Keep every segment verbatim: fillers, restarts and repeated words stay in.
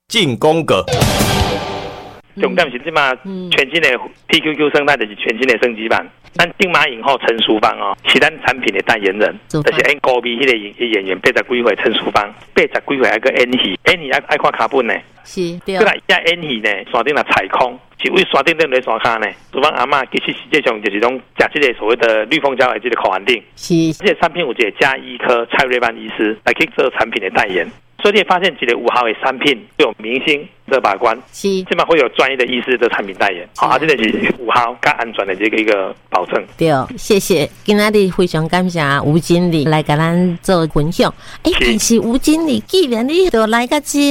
进攻阁。 重点是即嘛全新的 P Q Q 生态，就是全新的升级版。咱金马影后陈淑芳哦，是咱产品的代言人，就是演高美迄个演员八十几岁陈淑芳，八十几岁还个演戏，演戏爱爱看卡本呢。 是，对。 过来伊演戏呢，山顶来采空，是为山顶顶来山骹呢。淑芳阿嬷其实实际上就是种食这个所谓的绿蜂胶的这个口含锭。 是。 这个产品有一个加医科蔡瑞班医师来去做产品的代言。所以你会发现，一个五号的产品有明星的把关， 是， 基本上会有专业的医师的产品代言，好，啊，这个是五号更安全的这个一个保证。 对，谢谢，今仔日非常感谢吴经理来跟咱做分享。哎、欸，但是吴经理，既然你都来个这，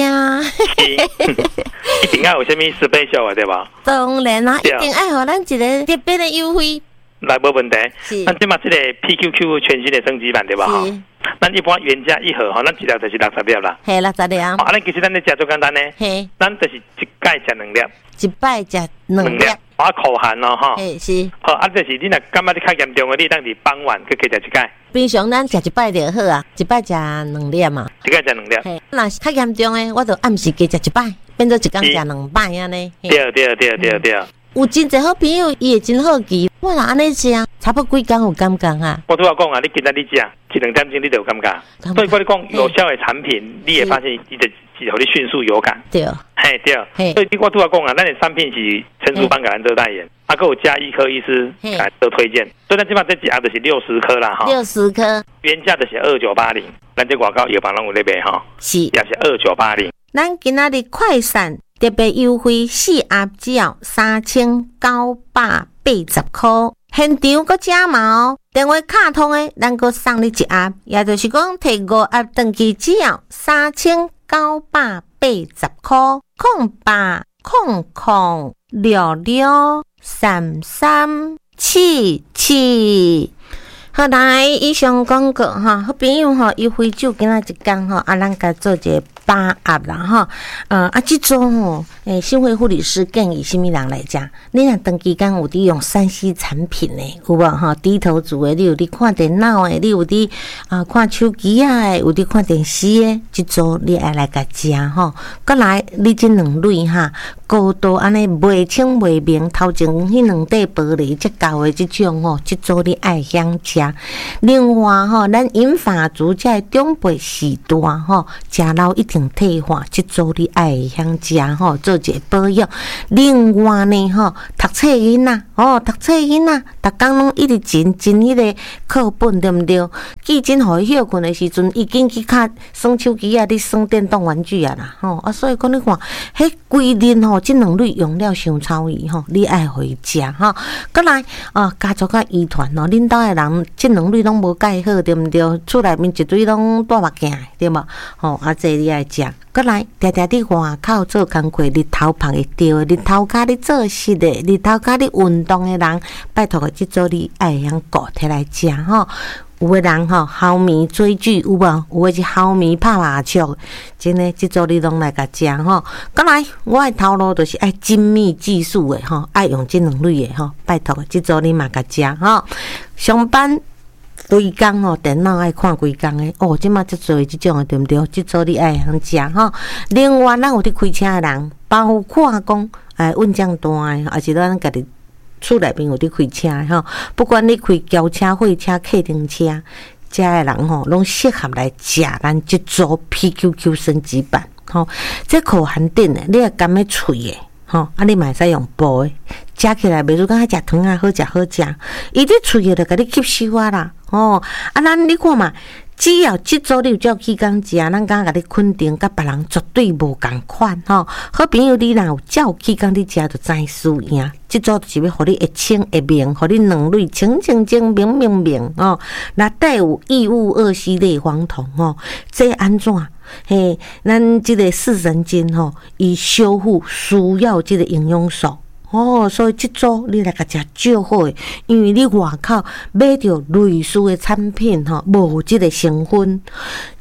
一定要有什么 special 的对吧？ 当然啦，一定要给咱一个特别的优惠。 来，没问题。是，咱即嘛这个 P Q Q 全新的升级版对吧？哈。咱一般原价一盒哈，咱一粒就是六十粒啦。 系六十粒。啊， 咱其实咱咧食最简单呢。嘿。咱就是一摆食两粒。 一摆食两粒。 啊，口含咯哈。 嘿，是。 好，啊，就是你若感觉你较严重的，你当伫傍晚去加食一摆。 平常咱食一摆就好啊，一摆食两粒嘛。 一摆食两粒。 嘿，若是较严重的，我就暗时加食一摆，变做一工食两摆安尼。 对对对对对。 有真侪好朋友，伊会真好奇，我若安尼食，差不多几工有感觉啊？ 我拄仔讲啊，你今仔日食一两点钟，你就有感觉。所以我你讲有效的产品，你会发现伊就是互你迅速有感。对，嘿对。所以我拄仔讲啊，咱的产品是陈淑芳给咱做代言，啊，还有加医科医师给咱做推荐。所以咱基本上这一盒就是六十颗啦哈。 六十颗， 原价就是二九八零，咱这外口药房拢有咧卖哈。 是， 也是二九八零。 咱今仔日快闪特别优惠，四盒只要三千九百八十块，现场搁加码，电话卡通的，咱搁送你一盒，也就是讲摕五盒登记只要三千九百八十块，空八空空六六三三七七。好，来以上广告哈，好朋友哈，优惠酒今仔一天哈，啊，咱甲做一个把握啦哈，呃啊，这种吼，诶，新会护理师建议什么人来食？你若长期间有伫用三 C 产品呢，有无哈？低头族的，你有伫看电脑的，你有伫啊看手机啊，有伫看电视的，这种你爱来甲食吼。过来，你这两类哈，高度安尼袂清袂明，头前迄两块玻璃才厚的这种吼，这种你爱享食。另外吼，咱银发族在长辈时段吼，食老一定退化，这组你爱享食吼，做一个保养。另外呢吼，读册囡仔哦，读册囡仔，逐工拢一直真真迄个课本对毋对？记真互伊休困的时阵，已经去较耍手机啊，你耍电动玩具啊啦吼啊，所以讲你看，迄规日吼，这两类用了伤超伊吼，你爱互伊食吼。过来啊，家族甲遗传哦，恁兜的人。这两类拢无介好，对毋对？厝内面一堆拢大目镜，对无？吼、哦，啊，这你爱食。过来，常常伫外口做工课，日头晒会着，日头甲你做事的，日头甲你运动的人，拜托个，即组你爱晓顾摕来食吼。有的人吼酣迷追剧有无？有的是酣迷拍麻将，真诶，即组你拢来甲食吼。过来，我的头路就是爱精密技术的吼，爱用即两类的吼。拜托个，即组你嘛甲食吼。上班规工吼，电脑爱看规工的哦，即马即做即种的对毋对？即组你爱晓食吼。另外，咱有伫开车的人，包括讲哎运将大的，还是咱家己。厝内面有伫开车吼，不管你开轿车、货车、客停车，遮个人吼，拢适合来食咱即组 P Q Q 升级版吼。这口含锭诶，你也甘要脆诶吼，啊你嘛会使用煲诶，食起来袂如讲遐食汤啊好食好食，伊伫脆诶就甲你吸收啊啦吼。啊咱你看嘛。只要即组你有照起工食，咱敢甲你肯定，甲别人绝对无共款吼。好朋友，你若有照起工你食，就知输赢。即组就是要互你会清会明，互你两类清清清明明明哦。那带有异物二烯类黄酮吼，这安怎？嘿，咱即个视神经吼，伊修复需要即个营养素。哦，所以即组你来甲食最好诶，因为你外口买着类似诶产品吼，无即个成分。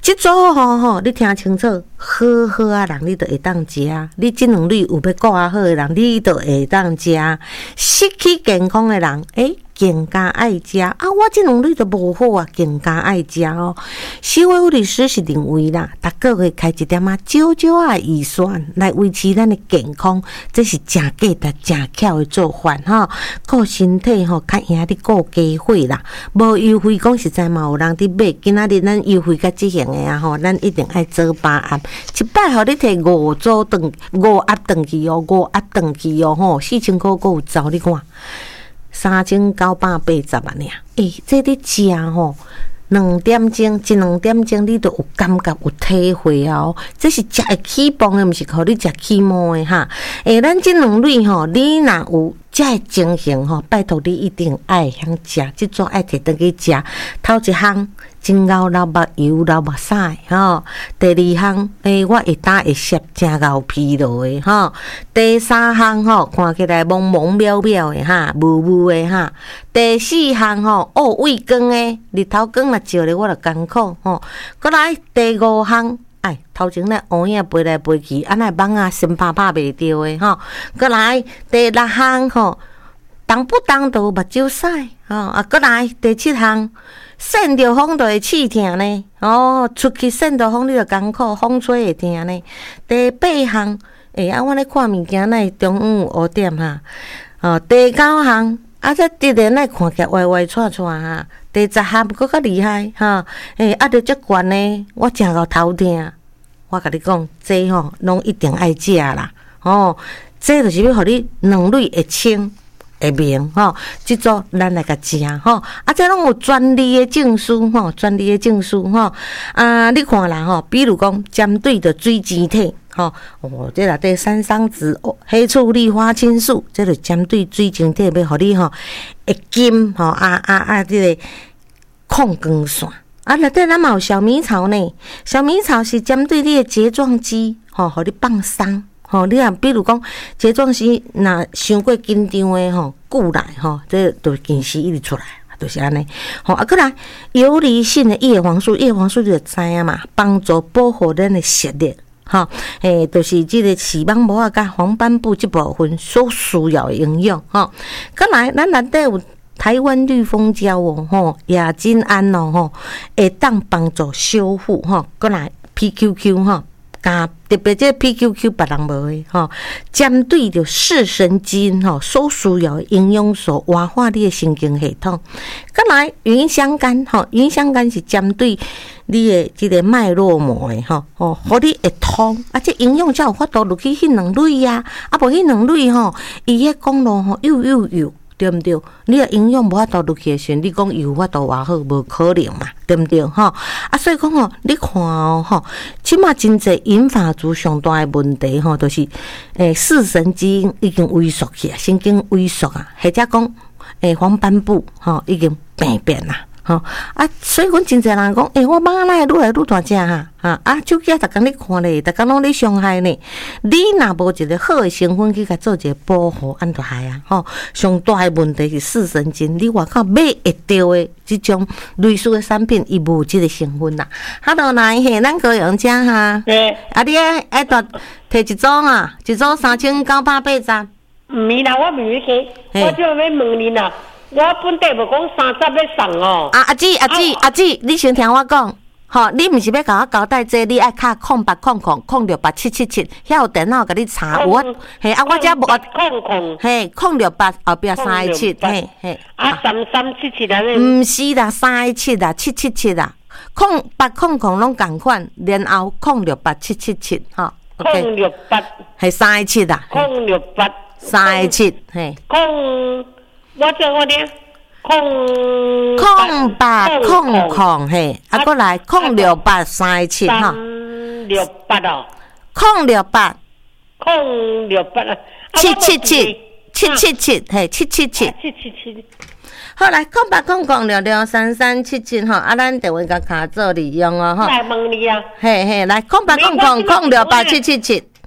即组吼吼，你听清楚，好好啊人你就会当食，你即两类有要顾啊好的人，你就会当食。失去健康的人，诶、欸。更加爱食啊！我即两类都无好啊，更加爱食哦。小伟律师是认为啦，逐个月开一点啊少少啊预算来维持咱的健康，这是真价值、真巧的做法哈。顾身体吼，较赢你顾家伙啦。无优惠讲实在嘛，有人伫买，今仔日咱优惠甲即型的啊吼，咱一定爱做八盒，一摆互你摕五组顿五盒顿去哦，五盒顿去哦吼，四千块够有走你看。三千九百八十啊！尔，诶，这你食吼，两点钟，一两点钟你都有感觉有体会哦。这是食会起磅的，毋是互你食起毛的哈。诶，咱即两类吼，你若有这个情形吼，拜托你一定爱晓食，即种爱摕倒去食。头一项。真熬流目油流目屎吼，第二项诶，我会打会摄真熬疲劳诶吼。第三项吼，看起来蒙蒙渺渺诶哈，雾雾诶哈。第四项吼，哦胃光诶，日头光若照咧，我就艰苦吼。过来第五项，哎，头前咧乌影飞来飞去，安尼网啊心拍拍袂着诶吼。过来第六项吼，动不动就目睭屎吼，啊，过来第七项。扇着风就会刺痛呢，哦，出去扇着风你就艰苦，风吹会痛呢。第八项，诶、欸，啊，我咧看物件，那中午有污点哈。哦，第九项，啊，这直直那看起来歪歪错错哈。第十项佫较厉害哈，诶、欸，啊，着足悬呢，我真够头痛。我甲你讲，这吼、喔，拢一定爱食啦。哦，这就是要互你两类会清。会明吼，即组咱来甲食吼，啊，这拢有专利的证书吼，专利的证书吼，啊，你看啦吼，比如讲针对的水晶体吼，哦，这内底山桑子、黑醋栗花青素，这就针对水晶体要互你吼会金吼，啊啊啊，这个抗光线。啊，内底咱嘛有小米草呢，小米草是针对你的睫状肌吼，互你放松。吼，你啊，比如讲睫状肌若伤过紧张的吼，久来吼，这就近视一直出来，就是安尼。吼，啊，过来游离性的叶黄素，叶黄素你就知影嘛，帮助保护咱的视力。吼，诶，就是即个视网膜啊，甲黄斑部即部分所需要的营养。吼，过来咱内底有台湾绿蜂胶哦，吼，亚金胺哦，吼，会当帮助修复。吼，过来 P Q Q 吼。加特别这 P Q Q 别人无的吼，针对着视神经吼所需要的营养素，活化你的神经系统。再来芸香干吼，芸香干是针对你的这个脉络膜的吼，哦，互你会通，啊，这营养才有法度入去迄两类呀，啊，无迄两类吼，伊迄公路吼又又又。对毋对？你的营养无法度入去的时候，你讲有法度偌好，无可能嘛，对毋对？吼啊，所以讲吼，你看哦，吼，即马真济银发族上大的问题吼，就是诶，视神经已经萎缩去啊，神经萎缩啊，或者讲诶，黄斑部吼已经病变啦。吼、哦、啊，所以阮真侪人讲，诶、欸，我蠓仔愈来愈大只哈，啊啊，手机逐工咧看咧，逐工拢咧伤害呢。你若无一个好的成分去甲做一个保护，安就害啊！吼、哦，上大的问题是视神经，你外口买会着的即种类似的产品，伊无即个成分啦。Hello， 来嘿，咱高阳遮哈， 对， 啊，你爱爱摕摕一组啊，一组三千九百八十。 毋是啦，我袂去，我就要问你啦。我本地无讲三十要送哦。啊阿姊阿姊阿姊，你先听我讲，吼，你毋是要甲我交代这，你爱卡空八空空空六八七七七，遐有电脑甲你查有啊，嘿啊，我遮无空空， 嘿空六八后壁三个七，嘿嘿。 啊三三七七啊？ 毋是啦，三个七啦，七七七啦，空八空空拢共款，然后空六八七七七，吼。 空六八。 系三个七啦。 空六八。 三个七，嘿。 空。我叫我听，空空八空空嘿，啊，过来空六八三个七哈， 六八哦， 空六八， 空六八啊， 七七七七七七嘿，七七七七七七。 好来，空八空空六六三三七七吼，啊，咱电话甲卡做利用哦吼。 来问你啊。 嘿嘿，来空八空空空六八七七七。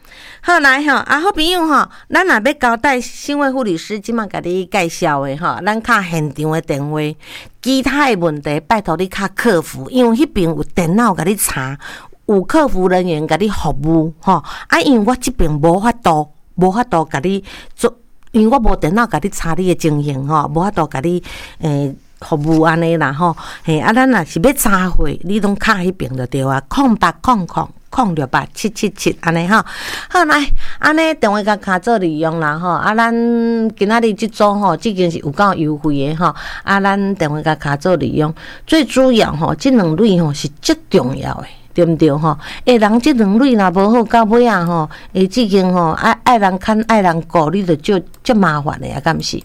好来吼，啊好朋友吼，咱若要交代新卫护理师即马甲你介绍的吼，咱敲现场的电话，其他的问题拜托你敲客服，因为迄边有电脑甲你查，有客服人员甲你服务吼。啊，因为我即边无法度，无法度甲你做，因为我无电脑甲你查你的情形吼，无法度甲你诶。服务安尼啦吼，嘿啊，咱若是要查回，你拢敲迄边就对啊，空八空空空六八七七七安尼吼。好来，安尼电话甲卡做利用啦吼，啊，咱今仔日即组吼，即间是有够优惠的吼，啊，咱电话甲卡做利用，最主要吼，即两类吼是最重要的。对毋对吼？诶，人即两类若无好，到尾啊吼，诶，即间吼爱爱人看爱人顾，你就就足麻烦的啊，敢毋是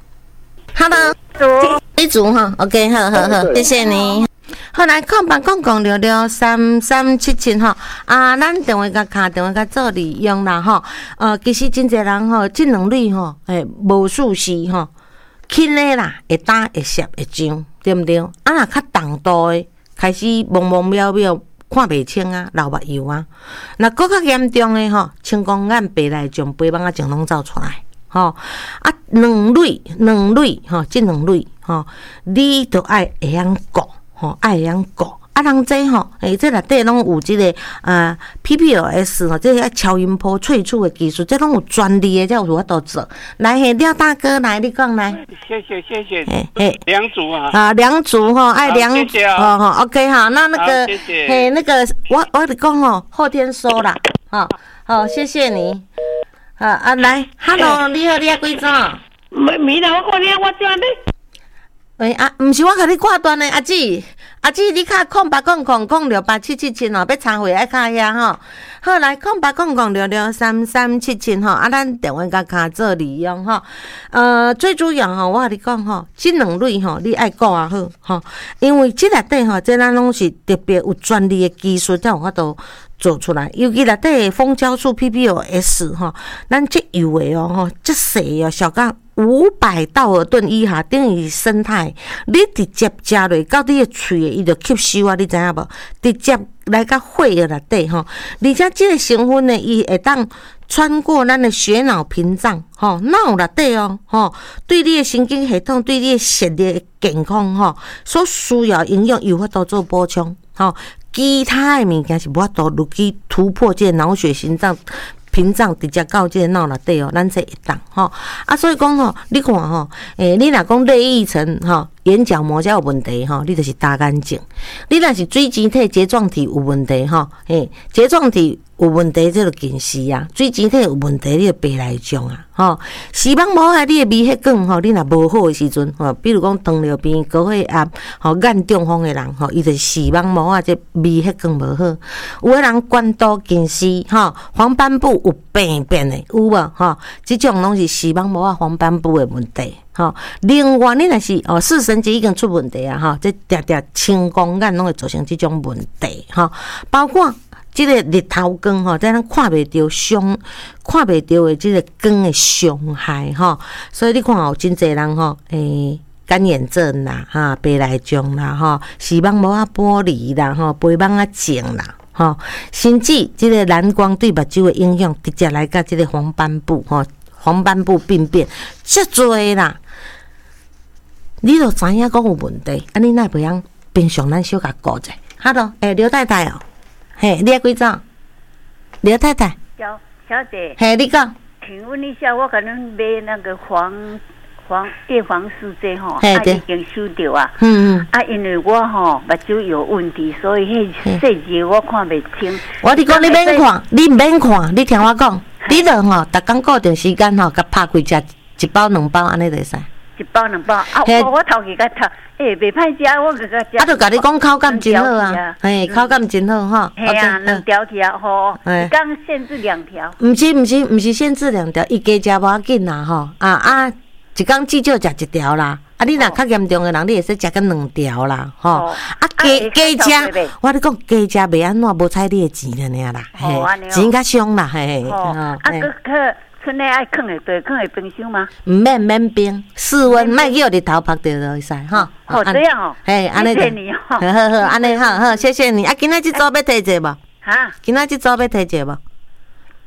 ？Hello。一组哈 ，OK， 好好好，谢谢你。好来，空八空空六六三三七七哈啊，咱电话甲卡电话甲做利用啦吼。呃，其实真侪人吼，即两类吼，诶，无数是吼，轻的啦，会打会摄会上，对毋对？啊，若较重度的，开始懵懵渺渺，看袂清啊，流目疣啊。若搁较严重的吼，青光眼、白内障、肥蠓啊，种拢走出来。吼啊，两类两类吼，即两类吼，你都爱会晓顾吼，爱会晓顾。啊，人这吼，诶，这内底拢有即、这个呃 P P L S 吼，这个超音波萃取的技术，这拢有专利的，才有法度做。来，嘿，廖大哥来，你讲来。 谢谢谢谢。嘿嘿，两组啊。 啊，两组吼，爱两组。哦吼 ，OK 哈，那那个， 谢谢嘿，那个，我我得讲吼，后天收啦，好，好，谢谢你。啊啊来 ，Hello， 你好，你啊几张？ 没没啦，我看你我这样的。 喂啊，毋是我甲你挂断的，阿姊，阿姊，你敲空八空空空六八七七七哦，要查回爱敲遐吼。好来，空八空空六六三三七七吼，啊，咱电话甲卡做利用吼。呃，最主要吼，我甲你讲吼，即两类吼，你爱顾也好吼，因为即内底吼，即咱拢是特别有专利的技术，才有法度做出来。尤其内底蜂胶素 P P L S 吼，咱即有的哦吼，即细哦，小到五百道尔顿以下，等于生态，你直接食落到你的喙的，伊就吸收啊！你知影无？直接来到血的内底吼，而且这个成分呢，伊会当穿过咱的血脑屏障，吼，脑内底哦，吼，对你的神经系统、对你的视力健康吼，所需要营养有法度做补充，吼，其他的物件是无法度入去突破这个脑血心脏屏障，直接到这个脑内底哦，咱才会当吼啊，所以讲吼，你看吼，诶、欸，你若讲类异层吼，眼角膜才有问题吼，你就是大眼睛；你若是水晶体、睫状体有问题吼，诶，睫状体有问题，这就近视啊；水晶体有问题，你就白内障啊，吼。视网膜啊，你的微血管吼，你若无好的时阵吼，比如讲糖尿病、高血压、吼眼中风的人吼，伊就是视网膜啊，这微血管无好。有的人关刀近视吼，黄斑部有病变的，有无吼？这种拢是视网膜啊、黄斑部的问题。吼，另外你若是哦，视神经已经出问题啊，吼，这常常青光眼拢会造成这种问题，吼，包括这个日头光吼，在咱看袂到伤，看袂到的这个光的伤害吼，所以你看哦，真侪人吼，诶、欸，干眼症啦，哈，白内障啦，吼，视网膜啊剥离啦，吼，肥蠓啊肿啦。吼，甚至这个蓝光对目睭的影响，直接来到这个黄斑部吼，黄斑部病变，遮多啦。你就知影讲有问题，啊，你哪袂晓平常咱小甲顾者。Hello， 诶、欸，刘太太哦，嘿，你要几张？刘太太， 小小姐， 嘿，你讲， 请问一下，我可能买那个黄黄叶黄素这吼， 啊已经收掉啊， 嗯嗯， 啊，因为我吼目睭有问题，所以迄细字我看袂清。 我你讲你免看，你唔免看，你听我讲，你著吼，逐工固定时间吼，甲拍开食一包两包安尼就会使。 一包两包啊！我我头去甲读，诶，袂歹食，我个个食。 啊，就甲你讲口感真好啊，嘿，口感真好哈。 系啊，两条去啊，吼，一缸限制两条。 毋是毋是毋是限制两条，伊加食无要紧啦吼，啊啊，一缸至少食一条啦。啊，你若较严重的人，你会使食个两条啦，吼。啊，加加食，我你讲加食袂安怎，无采你的钱了尔啦，嘿，钱较伤啦，嘿。 啊，个个。村内爱放的对，放的冰箱吗？ 唔免免冰，室温，莫叫日头晒到就会使哈。 哦，这样哦。 嘿，安尼就。 谢谢你哦。 好好好，安尼好好，谢谢你。啊，今仔这组要摕者无？ 哈？ 今仔这组要摕者无？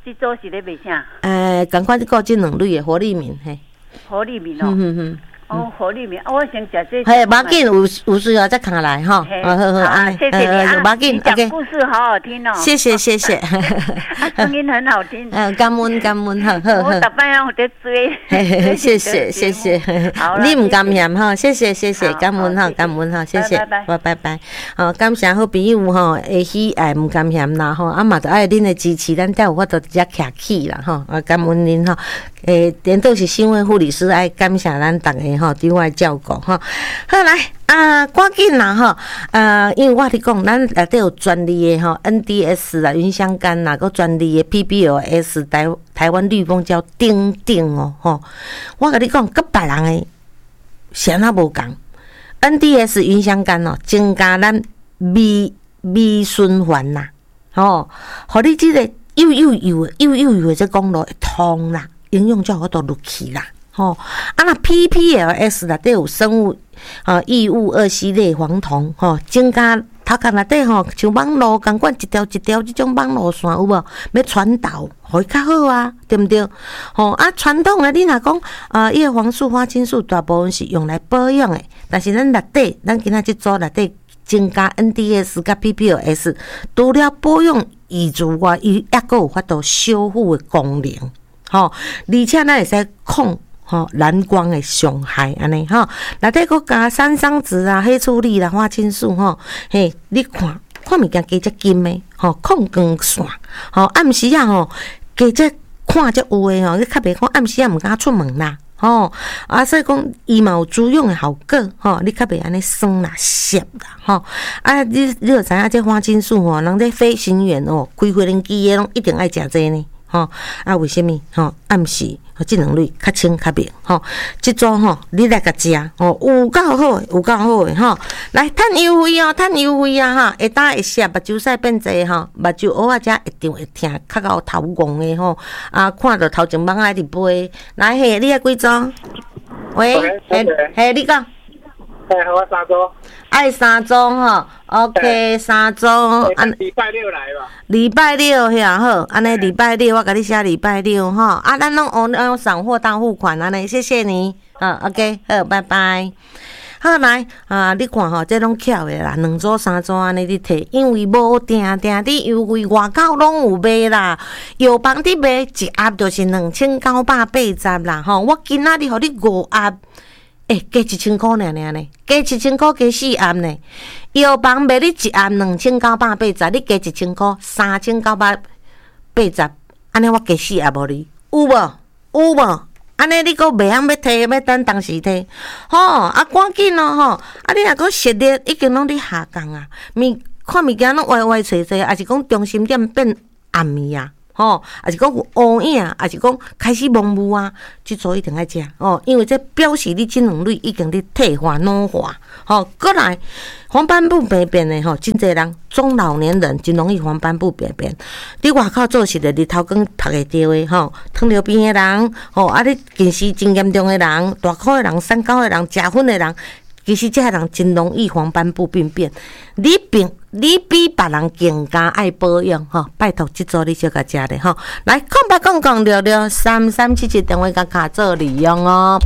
这组是咧卖啥？ 呃，赶快顾这两类的活力面嘿。 活力面哦。 嗯嗯嗯。 哦，活力面，我先食这。 嘿，马紧有有需要再看来哈。 好好好，啊，谢谢你啊。 马紧 ，OK。 故事好好听哦。 谢谢谢谢。 声音很好听。 嗯，感恩感恩，好好好。 我大半夜我在追。 谢谢谢谢。 好你唔甘嫌哈，谢谢谢谢，感恩哈感恩哈，谢谢，拜拜拜。好，感谢好朋友哈，会喜爱唔甘嫌啦吼，啊嘛就爱恁的支持，咱才有法度直接徛起啦吼，啊感恩恁吼。诶，点都是新闻护理师爱感谢咱大家吼，对外照顾吼。好来啊，赶紧啦吼，呃，因为我咧讲，咱内底有专利的吼 ，N D S 啦、云香干啦，个专利的 P B L S 台台湾绿蜂胶等等哦吼。我甲你讲，甲别人的啥那无共 ，N D S 云香干哦，增加咱微微循环啦，吼，互你即个又又油又又油的这公路会通啦。营养就好多入去啦，吼、哦！啊，那 P P L S 内底有生物啊异物二烯类黄酮，吼、哦，增加头壳内底吼，像网络共款一条一条这种网络线有无？要传导，互伊较好啊，对不对？吼、哦！啊，传统的你若讲啊，叶黄素、花青素大部分是用来保养的，但是咱内底，咱今仔这组内底增加 N D S 甲 P P L S， 除了保养以外，伊还佫有法度修复的功能。吼，而且咱会使抗吼蓝光的伤害安尼吼，内底佫加三桑子啊、黑醋栗啦、花青素吼，嘿，你看看物件加只金的吼，抗光线吼，暗时啊吼，加只看只有诶吼，你较袂看暗时啊毋敢出门啦。吼、哦，啊，所以讲伊嘛有滋养的效果，吼、哦，你较袂安尼酸啦、涩啦，吼、哦，啊，你你就知影这花青素吼，人咧飞行员哦，开飞轮机的拢一定爱食这呢。吼、哦、啊，为什么？吼、哦，暗时吼，即两类较清较明吼，即种吼，你来甲食吼，有够好，有够好诶吼，来趁优惠哦，趁优惠啊哈，会当会涩，目睭屎变济吼，目睭乌啊，遮一定会疼，较到头晕诶吼，啊，看到头前网爱伫飞，来嘿，你爱几种？喂，嘿，嘿，你讲。 嘿，我三周。 爱三种吼 ，OK， 三种。 按礼拜六来吧。 礼拜六遐好，安尼礼拜六我甲你写礼拜六吼，啊，咱拢按按散货当付款安尼，谢谢你，啊 ，OK， 好，拜拜。好来啊，你看吼，这拢巧的啦，两组三组安尼你摕，因为无定定伫优惠，外口拢有卖啦，药房伫卖一盒就是两千九百八十啦，吼，我今仔日互你五盒。诶、欸，加一千块尔尔呢，加一千块加四盒呢。药房卖你一盒两千九百八十，你加一千块三千九百八十，安尼我加四盒无你，有无？有无？安尼你阁袂晓要摕，要等当时摕，吼、哦、啊赶紧咯吼，啊你若阁实力已经拢伫下降啊，物看物件拢歪歪斜斜，还是讲中心点变暗暝啊？吼，还是讲有乌影，还是讲开始蒙雾啊？即组一定爱食哦，因为这表示你这两类已经伫退化老化。吼，过来黄斑部病变的吼，真侪人中老年人真容易黄斑部病变。你外口做事的日头光晒会着的吼，糖尿病的人，吼啊你近视真严重的人，大块的人，三高的人，食薰的人。其实这人真容易黄斑部病变，你比你比别人更加爱保养吼，拜托这组你小甲食咧吼，来空白讲讲聊聊三三七七电话甲卡做利用哦。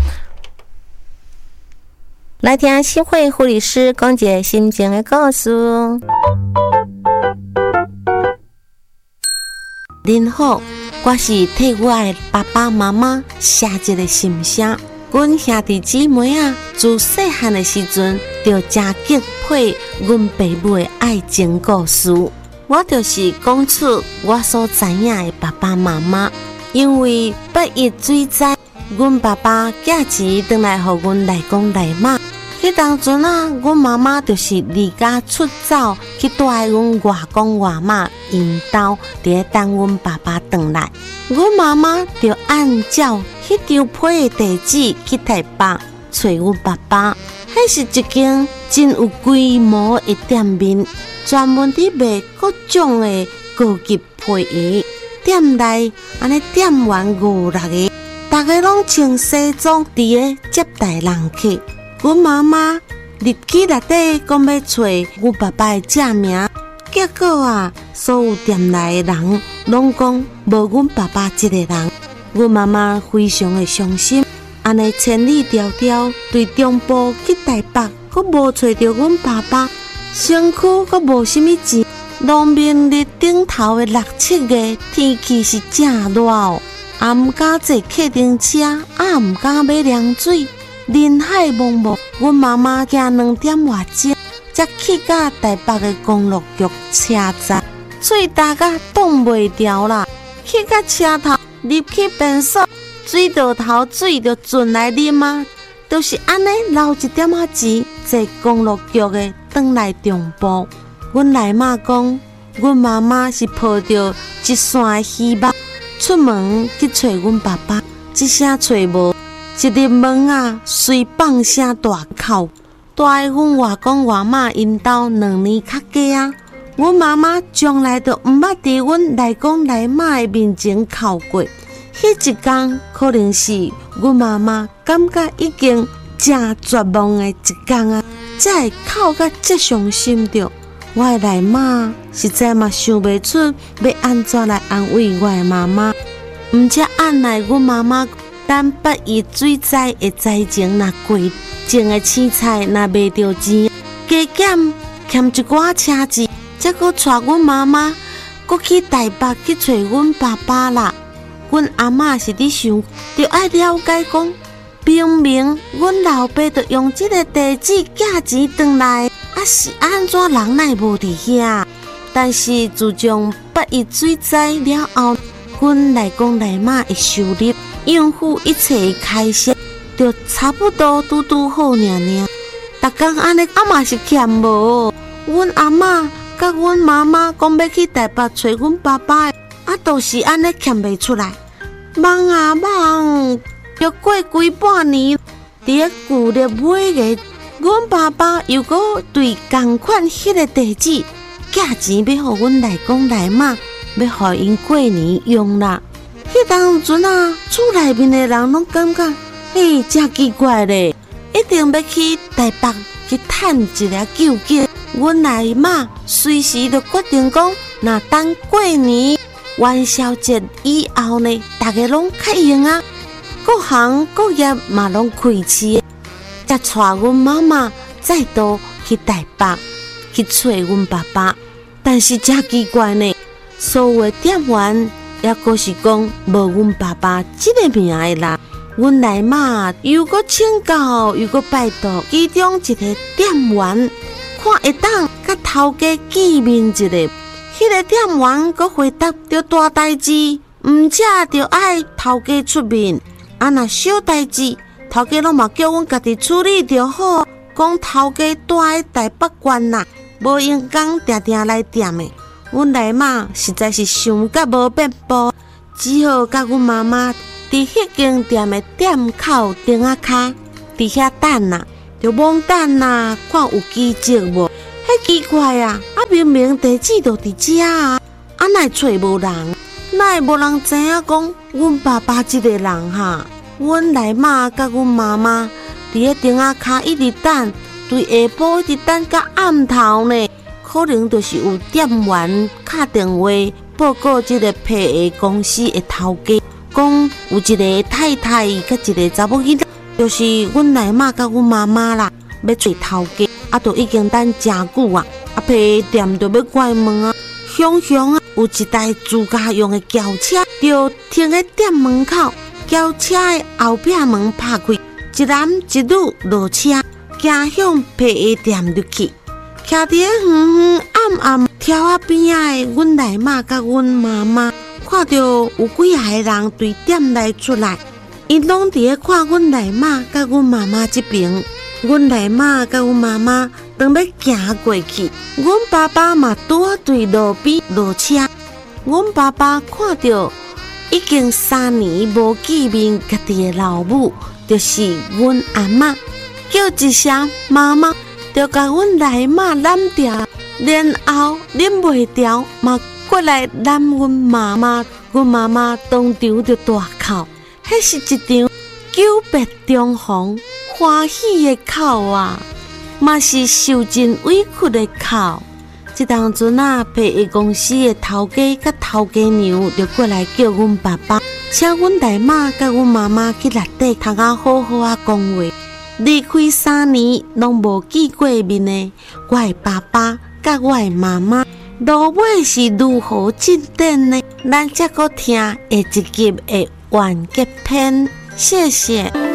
来听新会护理师讲一个心情的故事。您好，我是替我的爸爸妈妈写一个心声。阮兄弟姊妹啊，自细汉的时阵就真敬佩阮爸母的爱情故事。我就是讲出我所知影的爸爸妈妈，因为八一水灾，阮爸爸寄钱回来，互阮来公来妈。迄当阵啊，阮妈妈就是离家出走，去住阮外公外妈因兜，伫咧等阮爸爸回来。阮妈妈就按照迄张批的地址去台北找阮爸爸。迄是一间真有规模的店面，专门伫卖各种的高级皮鞋。店内安尼店员五六个，大家拢穿西装，伫咧接待人客。阮妈妈日记内底讲要找阮爸爸的正名，结果啊， 所有店内的人拢讲无阮爸爸一个人。阮妈妈非常的伤心，安尼千里迢迢对中部去台北，阁无找到阮爸爸，身躯阁无啥物钱。农民日顶头的六七月，天气是正热哦，也毋敢坐客丁车，也毋敢买凉水，人海茫茫。阮妈妈行两点外钟，才去到台北的公路局车站，嘴干甲挡袂牢啦。去到车头，入去便所，水道头水就进来啉啊，就是安尼留一点仔钱，坐公路局的转来中部。阮奶妈讲，阮妈妈是抱着一线的希望出门去找阮爸爸，一声找无，一入门啊，随放声大哭。大个阮外公外妈因兜两年较加啊，阮妈妈从来都毋捌伫阮内公内妈的面前哭过。迄一天可能是阮妈妈感觉已经正绝望的一天啊，才会哭甲这伤心着。我的奶妈实在嘛想袂出要安怎来安慰我的妈妈，毋则按来阮妈妈等八月水灾的灾情若过，种的青菜若卖着钱，加减欠一寡车钱，则搁带阮妈妈搁去台北去找阮爸爸啦。阮阿嬷是伫想，着爱了解讲，明明阮老爸着用即个地址寄钱转来。啊是安怎人乃无伫遐？但是自从八月水灾了后，阮内公内妈的收入应付一切开销，就差不多拄拄好尔尔。逐工安尼啊嘛是欠无。阮阿嬷甲阮妈妈讲要去台北找阮爸爸的，啊都是安尼欠袂出来。忙啊忙，要过几半年，伫咧旧历尾个。阮爸爸又搁对同款迄个地址寄钱要互阮内公内妈，要互因过年用啦。迄当阵啊，厝内面的人拢感觉，嘿，真奇怪咧，一定要去台北去趁一个救济。阮内妈随时就决定讲，若等过年元宵节以后呢，大家拢较用啊，各行各业嘛拢开市。才带阮妈妈再度去台北去找阮爸爸，但是真奇怪呢，所有的店员也阁是讲无阮爸爸这个名的啦。阮奶妈又阁请教又阁拜托其中一个店员，看会当甲头家见面一下。迄个店员阁回答着大代志，毋则着爱头家出面，啊若小代志。头家拢嘛叫阮家己处理就好，讲头家住喺台北县啦，无用工定定来店的。阮奶妈实在是想甲无变步，只好甲阮妈妈伫迄间店的店口顶仔骹伫遐等啦，就忙等啦，看有奇迹无？迄奇怪啊！啊明明地址就伫遮啊，啊哪会找无人？哪会无人知影讲阮爸爸即个人哈？阮奶妈甲阮妈妈伫咧顶仔骹一直等，对下晡一直等到暗头呢。可能就是有店员敲电话报告即个批的公司的头家，讲有一个太太甲一个查某囡仔，就是阮奶妈甲阮妈妈啦，要找头家，啊，都已经等真久啊，啊，批店就要关门啊。雄雄啊，有一台自家用的轿车，就停喺店门口。轿车的后壁门拍开，一男一女落车，行向皮鞋店入去。徛伫个远远暗暗条仔边仔的阮奶妈甲阮妈妈，看到有几下人对店内出来，因拢伫咧看阮奶妈甲阮妈妈这边。阮奶妈甲阮妈妈当要行过去，阮爸爸嘛拄啊对路边落车。阮爸爸看到已经三年无见面，家己的老母就是阮阿嬷，叫一声妈妈，就甲阮奶妈揽掉，然后忍袂住嘛，过来揽阮妈妈。阮妈妈当场就大哭，迄是一场久别重逢欢喜的哭啊，嘛是受尽委屈的哭。 这当阵啊，皮衣公司的头家甲头家娘就过来叫阮爸爸，请阮大妈甲阮妈妈去内底通啊好好啊讲话。离开三年拢无见过面的，我的爸爸甲我的妈妈，路尾是如何进展呢？咱才搁听下一集的完结篇，谢谢。